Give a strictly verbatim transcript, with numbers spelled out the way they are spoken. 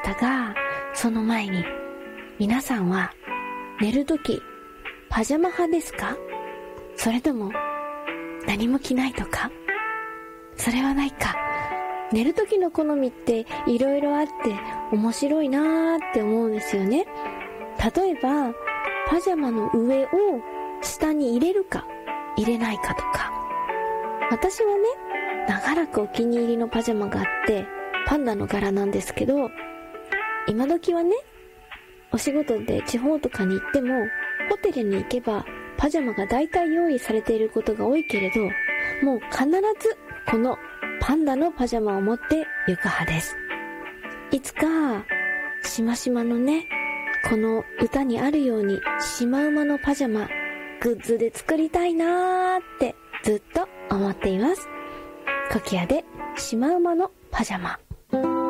したが、その前に皆さんは寝るときパジャマ派ですか？それとも何も着ないとか？それはないか。寝るときの好みっていろいろあって面白いなーって思うんですよね。例えばパジャマの上を下に入れるか入れないかとか。私はね、長らくお気に入りのパジャマがあってパンダの柄なんですけど、今時はね、お仕事で地方とかに行ってもホテルに行けばパジャマが大体用意されていることが多いけれど、もう必ずこのパンダのパジャマを持って行く派です。いつかしましまのね、この歌にあるようにシマウマのパジャマグッズで作りたいなーってずっと思っています。コキアでシマウマのパジャマ。